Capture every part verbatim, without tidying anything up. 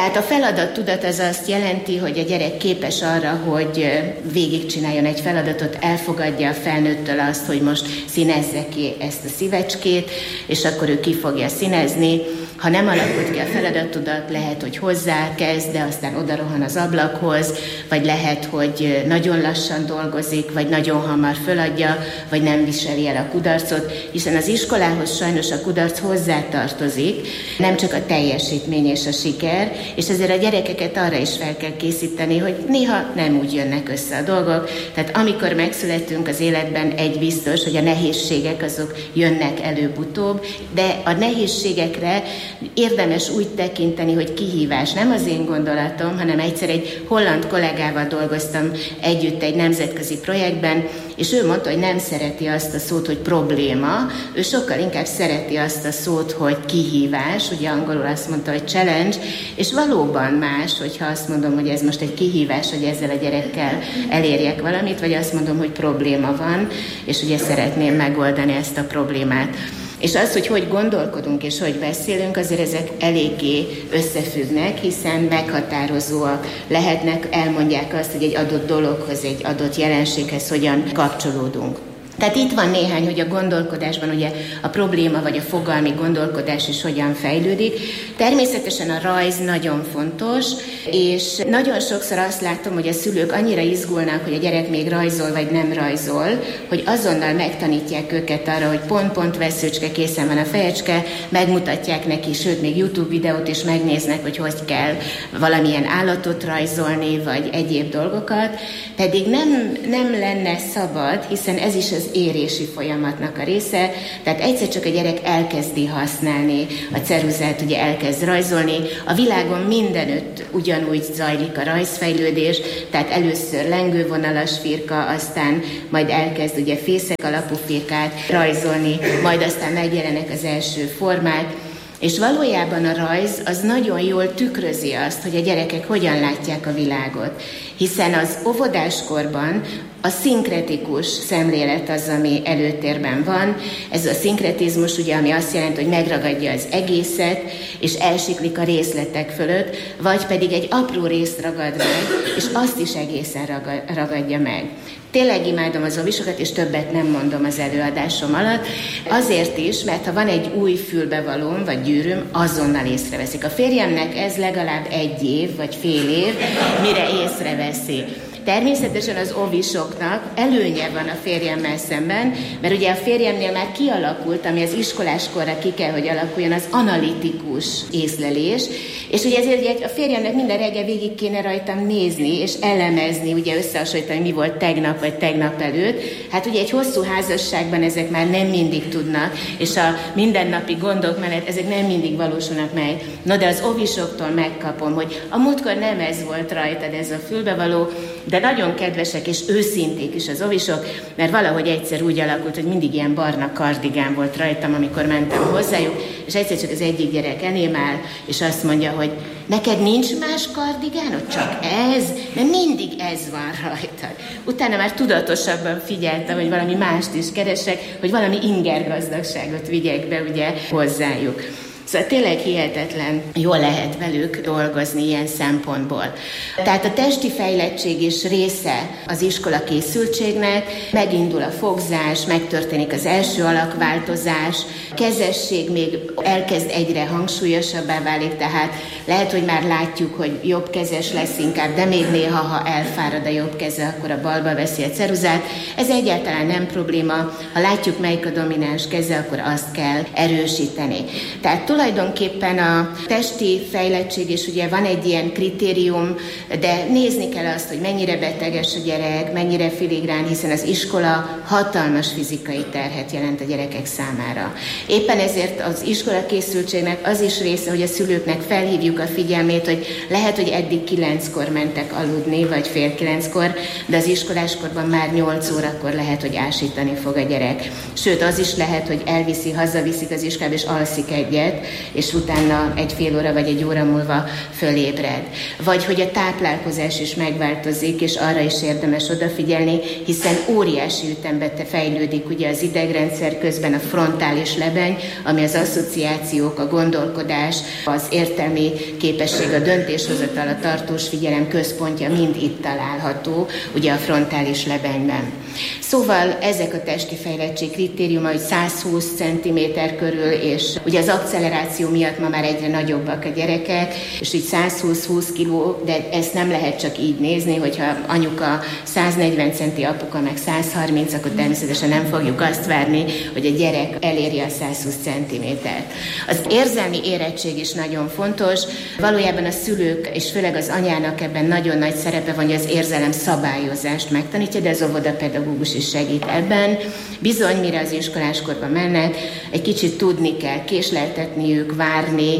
Tehát a feladattudat az azt jelenti, hogy a gyerek képes arra, hogy végigcsináljon egy feladatot, elfogadja a felnőttől azt, hogy most színezze ki ezt a szívecskét, és akkor ő ki fogja színezni. Ha nem alakult ki a feladattudat, lehet, hogy hozzákezd, de aztán odarohan az ablakhoz, vagy lehet, hogy nagyon lassan dolgozik, vagy nagyon hamar föladja, vagy nem viseli el a kudarcot, hiszen az iskolához sajnos a kudarc hozzátartozik, nem csak a teljesítmény és a siker, és ezért a gyerekeket arra is fel kell készíteni, hogy néha nem úgy jönnek össze a dolgok. Tehát amikor megszületünk az életben, egy biztos, hogy a nehézségek azok jönnek előbb-utóbb, de a nehézségekre érdemes úgy tekinteni, hogy kihívás. Nem az én gondolatom, hanem egyszer egy holland kollégával dolgoztam együtt egy nemzetközi projektben, és ő mondta, hogy nem szereti azt a szót, hogy probléma, ő sokkal inkább szereti azt a szót, hogy kihívás, ugye angolul azt mondta, hogy challenge, és valóban más, hogyha azt mondom, hogy ez most egy kihívás, hogy ezzel a gyerekkel elérjek valamit, vagy azt mondom, hogy probléma van, és ugye szeretném megoldani ezt a problémát. És az, hogy hogy gondolkodunk és hogy beszélünk, azért ezek eléggé összefüggnek, hiszen meghatározóak lehetnek, elmondják azt, hogy egy adott dologhoz, egy adott jelenséghez hogyan kapcsolódunk. Tehát itt van néhány, hogy a gondolkodásban ugye a probléma vagy a fogalmi gondolkodás is hogyan fejlődik. Természetesen a rajz nagyon fontos, és nagyon sokszor azt látom, hogy a szülők annyira izgulnak, hogy a gyerek még rajzol vagy nem rajzol, hogy azonnal megtanítják őket arra, hogy pont-pont veszőcske, készen van a fejecske, megmutatják neki, sőt még YouTube videót is megnéznek, hogy hogy kell valamilyen állatot rajzolni, vagy egyéb dolgokat, pedig nem, nem lenne szabad, hiszen ez is az érési folyamatnak a része, tehát egyszer csak a gyerek elkezdi használni a ceruzát, ugye elkezd rajzolni. A világon mindenütt ugyanúgy zajlik a rajzfejlődés, tehát először lengővonalas firka, aztán majd elkezd ugye fészek alapú firkát rajzolni, majd aztán megjelennek az első formák, és valójában a rajz az nagyon jól tükrözi azt, hogy a gyerekek hogyan látják a világot. Hiszen az óvodáskorban a szinkretikus szemlélet az, ami előtérben van. Ez a szinkretizmus, ugye, ami azt jelenti, hogy megragadja az egészet, és elsiklik a részletek fölött, vagy pedig egy apró részt ragad meg, és azt is egészen ragadja meg. Tényleg imádom az óvisokat, és többet nem mondom az előadásom alatt. Azért is, mert ha van egy új fülbevalóm, vagy gyűrűm, azonnal észreveszik. A férjemnek ez legalább egy év, vagy fél év, mire észreveszi. Természetesen az óvisoknak előnye van a férjemmel szemben, mert ugye a férjemnél már kialakult, ami az iskoláskorra ki kell, hogy alakuljon, az analitikus észlelés, és ugye ezért ugye a férjemnek minden reggel végig kéne rajtam nézni, és elemezni, ugye összehasonlítani, mi volt tegnap, vagy tegnap előtt. Hát ugye egy hosszú házasságban ezek már nem mindig tudnak, és a mindennapi gondok mellett ezek nem mindig valósulnak meg. No, de az óvisoktól megkapom, hogy a múltkor nem ez volt rajtad, ez a fülbevaló, de nagyon kedvesek és őszinték is az óvisok, mert valahogy egyszer úgy alakult, hogy mindig ilyen barna kardigán volt rajtam, amikor mentem hozzájuk, és egyszer csak az egyik gyerek elém áll, és azt mondja, hogy neked nincs más kardigánod, csak ez? Mert mindig ez van rajtad. Utána már tudatosabban figyeltem, hogy valami mást is keresek, hogy valami ingergazdagságot vigyek be ugye hozzájuk. Szóval tényleg hihetetlen jól lehet velük dolgozni ilyen szempontból. Tehát a testi fejlettség is része az iskola készültségnek, megindul a fogzás, megtörténik az első alakváltozás, kezesség még elkezd egyre hangsúlyosabbá válik, tehát lehet, hogy már látjuk, hogy jobbkezes lesz inkább, de még néha, ha elfárad a jobb keze, akkor a balba veszi a ceruzát. Ez egyáltalán nem probléma. Ha látjuk, melyik a domináns keze, akkor azt kell erősíteni. Tehát tulajdonképpen a testi fejlettség is ugye van egy ilyen kritérium, de nézni kell azt, hogy mennyire beteges a gyerek, mennyire filigrán, hiszen az iskola hatalmas fizikai terhet jelent a gyerekek számára. Éppen ezért az iskola készültségnek az is része, hogy a szülőknek felhívjuk a figyelmét, hogy lehet, hogy eddig kilenckor mentek aludni, vagy fél kilenckor, de az iskoláskorban már nyolc órakor lehet, hogy ásítani fog a gyerek. Sőt, az is lehet, hogy elviszi, hazaviszik az iskolába, és alszik egyet, és utána egy fél óra vagy egy óra múlva fölébred. Vagy hogy a táplálkozás is megváltozik, és arra is érdemes odafigyelni, hiszen óriási ütemben fejlődik ugye az idegrendszer, közben a frontális lebeny, ami az asszociációk, a gondolkodás, az értelmi képesség, a döntéshozatal, a tartós figyelem központja mind itt található, ugye a frontális lebenyben. Szóval ezek a testi fejlettség kritériuma, hogy száz húsz centiméter körül, és ugye az acceleráció miatt ma már egyre nagyobbak a gyerekek, és így száz húsz-húsz kiló, de ezt nem lehet csak így nézni, hogyha anyuka száznegyven centi, apuka meg száz harminc, akkor természetesen nem fogjuk azt várni, hogy a gyerek eléri a száz húsz centimétert. Az érzelmi érettség is nagyon fontos. Valójában a szülők, és főleg az anyának ebben nagyon nagy szerepe van, hogy az érzelem szabályozást megtanítja, de az óvodapedagógus is segít ebben. Bizony, mire az iskoláskorba mennek, egy kicsit tudni kell késleltetniük, várni,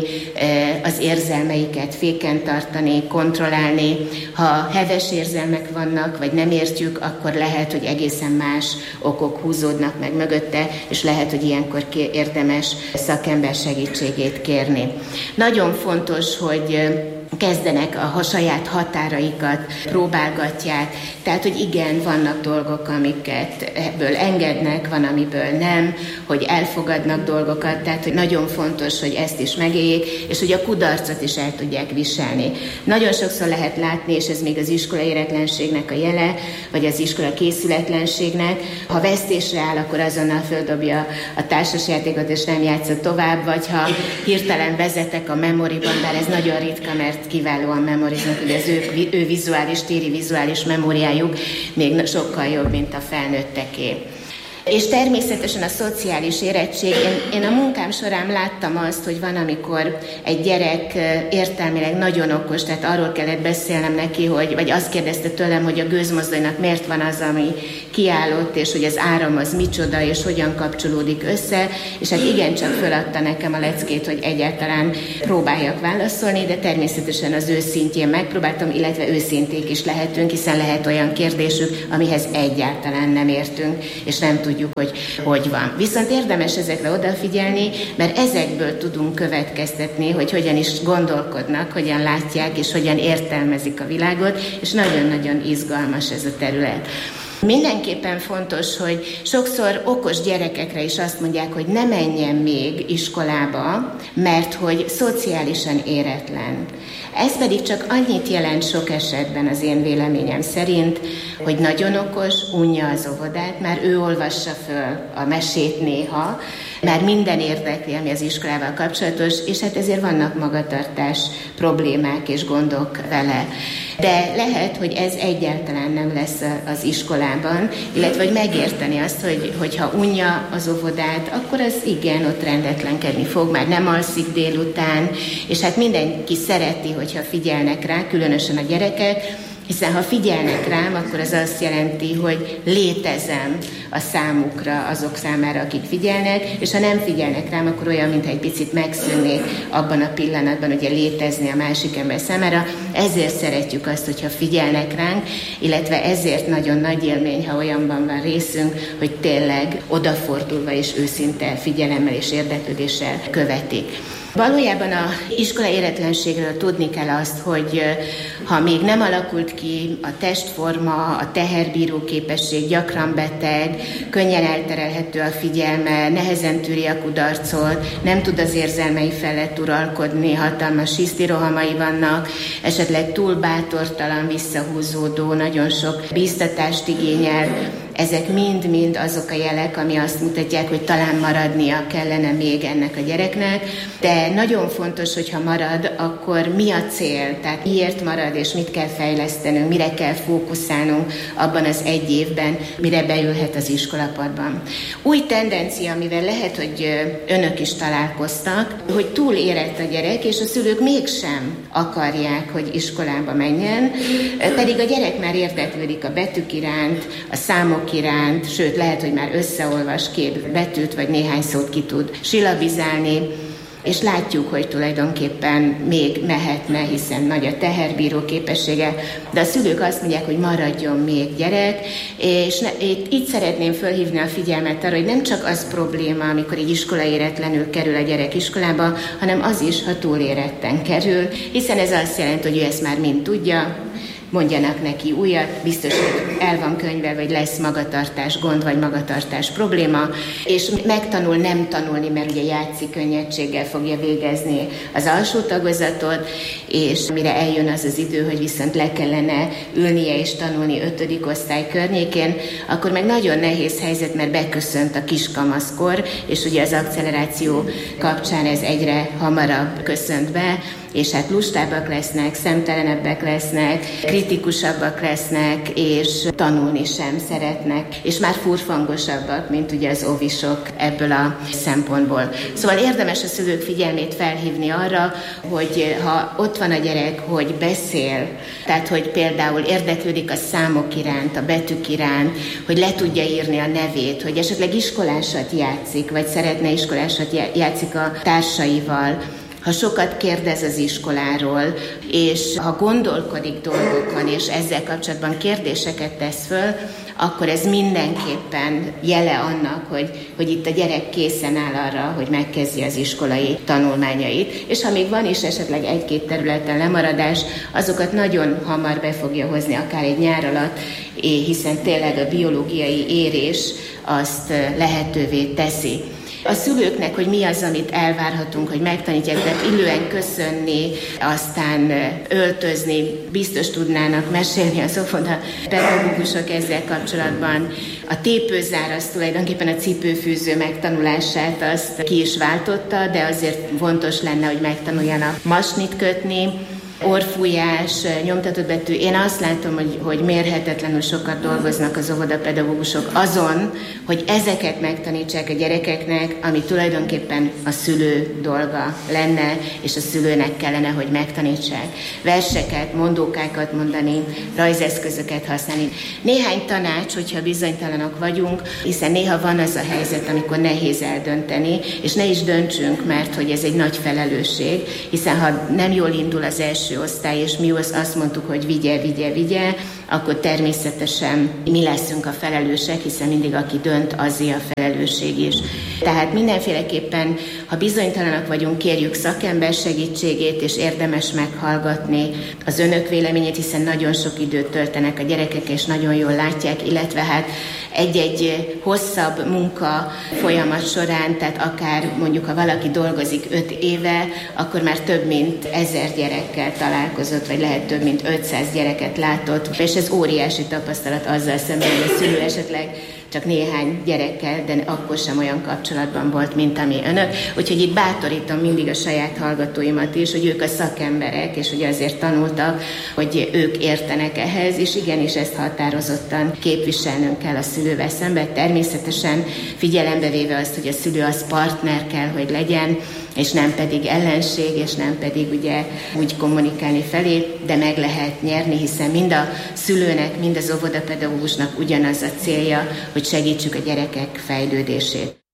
az érzelmeiket féken tartani, kontrollálni. Ha heves érzelmek vannak, vagy nem értjük, akkor lehet, hogy egészen más okok húzódnak meg mögötte, és lehet, hogy ilyenkor érdemes szakember segítségét kérni. Nagyon fontos, hogy kezdenek a saját határaikat, próbálgatják. Tehát, hogy igen, vannak dolgok, amiket ebből engednek, van, amiből nem, hogy elfogadnak dolgokat, tehát, hogy nagyon fontos, hogy ezt is megéljék, és hogy a kudarcot is el tudják viselni. Nagyon sokszor lehet látni, és ez még az iskola éretlenségnek a jele, vagy az iskola készületlenségnek, ha vesztésre áll, akkor azonnal földobja a társasjátékot, és nem játszott tovább, vagy ha hirtelen vezetek a memoriban, bár ez nagyon ritka, mert kiválóan memoriznak, ugye az ő, ő vizuális, téri vizuális memóriájuk még sokkal jobb, mint a felnőtteké. És természetesen a szociális érettség. Én, én a munkám során láttam azt, hogy van, amikor egy gyerek értelmileg nagyon okos, tehát arról kellett beszélnem neki, hogy, vagy azt kérdezte tőlem, hogy a gőzmozdonynak miért van az, ami kiállott, és hogy az áram az micsoda, és hogyan kapcsolódik össze, és hát igencsak föladta nekem a leckét, hogy egyáltalán próbáljak válaszolni, de természetesen az ő szintjén megpróbáltam, illetve őszinték is lehetünk, hiszen lehet olyan kérdésük, amihez egyáltalán nem értünk, és nem tudjuk, hogy hogy van. Viszont érdemes ezekre odafigyelni, mert ezekből tudunk következtetni, hogy hogyan is gondolkodnak, hogyan látják, és hogyan értelmezik a világot, és nagyon-nagyon izgalmas ez a terület. Mindenképpen fontos, hogy sokszor okos gyerekekre is azt mondják, hogy ne menjen még iskolába, mert hogy szociálisan éretlen. Ez pedig csak annyit jelent sok esetben az én véleményem szerint, hogy nagyon okos, unja az óvodát, már ő olvassa föl a mesét néha, már minden érdekli, ami az iskolával kapcsolatos, és hát ezért vannak magatartás problémák és gondok vele. De lehet, hogy ez egyáltalán nem lesz az iskolában, illetve hogy megérteni azt, hogy, hogyha unja az óvodát, akkor az igen, ott rendetlenkedni fog, már nem alszik délután, és hát mindenki szereti, hogyha figyelnek rá, különösen a gyerekek, hiszen ha figyelnek rám, akkor az azt jelenti, hogy létezem a számukra, azok számára, akik figyelnek, és ha nem figyelnek rám, akkor olyan, mintha egy picit megszűnnék abban a pillanatban, ugye létezni a másik ember számára. Ezért szeretjük azt, hogyha figyelnek ránk, illetve ezért nagyon nagy élmény, ha olyanban van részünk, hogy tényleg odafordulva és őszinte figyelemmel és érdeklődéssel követik. Valójában a iskola éretlenségről tudni kell azt, hogy ha még nem alakult ki a testforma, a teherbíró képesség, gyakran beteg, könnyen elterelhető a figyelme, nehezen tűri a kudarcot, nem tud az érzelmei felett uralkodni, hatalmas hisztirohamai vannak, esetleg túl bátortalan, visszahúzódó, nagyon sok bíztatást igényel. Ezek mind-mind azok a jelek, ami azt mutatják, hogy talán maradnia kellene még ennek a gyereknek, de nagyon fontos, hogyha marad, akkor mi a cél? Tehát miért marad, és mit kell fejlesztenünk, mire kell fókuszálnunk abban az egy évben, mire beülhet az iskolapadban. Új tendencia, amivel lehet, hogy önök is találkoztak, hogy túl érett a gyerek, és a szülők mégsem akarják, hogy iskolába menjen, pedig a gyerek már érdeklődik a betűk iránt, a számok iránt, sőt, lehet, hogy már összeolvas két betűt, vagy néhány szót ki tud silabizálni. és látjuk, hogy tulajdonképpen még mehetne, hiszen nagy a teherbíró képessége, de a szülők azt mondják, hogy maradjon még gyerek, és ne, itt, itt szeretném fölhívni a figyelmet arra, hogy nem csak az probléma, amikor egy iskolaéretlenül kerül a gyerek iskolába, hanem az is, ha túléretten kerül, hiszen ez azt jelenti, hogy ő ezt már mind tudja, mondjanak neki újat, biztos, hogy el van könyvelve, vagy lesz magatartás gond, vagy magatartás probléma, és megtanul nem tanulni, mert ugye játszik könnyedséggel fogja végezni az alsó tagozatot, és mire eljön az az idő, hogy viszont le kellene ülnie és tanulni ötödik osztály környékén, akkor meg nagyon nehéz helyzet, mert beköszönt a kiskamaszkor, és ugye az akceleráció kapcsán ez egyre hamarabb köszönt be, és hát lustábbak lesznek, szemtelenebbek lesznek, kritikusabbak lesznek, és tanulni sem szeretnek, és már furfangosabbak, mint ugye az óvisok ebből a szempontból. Szóval érdemes a szülők figyelmét felhívni arra, hogy ha ott van a gyerek, hogy beszél, tehát hogy például érdeklődik a számok iránt, a betűk iránt, hogy le tudja írni a nevét, hogy esetleg iskolásat játszik, vagy szeretne iskolásat játszik a társaival, ha sokat kérdez az iskoláról, és ha gondolkodik dolgokon, és ezzel kapcsolatban kérdéseket tesz föl, akkor ez mindenképpen jele annak, hogy, hogy itt a gyerek készen áll arra, hogy megkezdje az iskolai tanulmányait, és ha még van is esetleg egy-két területen lemaradás, azokat nagyon hamar be fogja hozni, akár egy nyár alatt, hiszen tényleg a biológiai érés azt lehetővé teszi. A szülőknek, hogy mi az, amit elvárhatunk, hogy megtanítják, tehát illően köszönni, aztán öltözni, biztos tudnának mesélni az óvoda pedagógusok ezzel kapcsolatban. A tépőzár az tulajdonképpen a cipőfűző megtanulását azt ki is váltotta, de azért fontos lenne, hogy megtanuljanak masnit kötni, orrfújás, nyomtatott betű. Én azt látom, hogy, hogy mérhetetlenül sokat dolgoznak az óvodapedagógusok azon, hogy ezeket megtanítsák a gyerekeknek, ami tulajdonképpen a szülő dolga lenne, és a szülőnek kellene, hogy megtanítsák. Verseket, mondókákat mondani, rajzeszközöket használni. Néhány tanács, hogyha bizonytalanok vagyunk, hiszen néha van az a helyzet, amikor nehéz eldönteni, és ne is döntsünk, mert hogy ez egy nagy felelősség, hiszen ha nem jól indul az első osztály, és mi azt mondtuk, hogy vigye, vigye, vigye, akkor természetesen mi leszünk a felelősek, hiszen mindig aki dönt, azért a felelősség is. Tehát mindenféleképpen, ha bizonytalanak vagyunk, kérjük szakember segítségét, és érdemes meghallgatni az önök véleményét, hiszen nagyon sok időt töltenek a gyerekek, és nagyon jól látják, illetve hát egy-egy hosszabb munka folyamat során, tehát akár mondjuk, ha valaki dolgozik öt éve, akkor már több mint ezer gyerekkel találkozott, vagy lehet több mint ötszáz gyereket látott, és ez óriási tapasztalat azzal szemben, hogy a szülő esetleg csak néhány gyerekkel, de akkor sem olyan kapcsolatban volt, mint ami önök. Úgyhogy itt bátorítom mindig a saját hallgatóimat is, hogy ők a szakemberek, és hogy azért tanultak, hogy ők értenek ehhez, és igenis ezt határozottan képviselnünk kell a szülővel szemben. Természetesen figyelembe véve azt, hogy a szülő az partner kell, hogy legyen, és nem pedig ellenség, és nem pedig ugye úgy kommunikálni felé, de meg lehet nyerni, hiszen mind a szülőnek, mind az óvodapedagógusnak ugyanaz a célja, hogy segítsük a gyerekek fejlődését.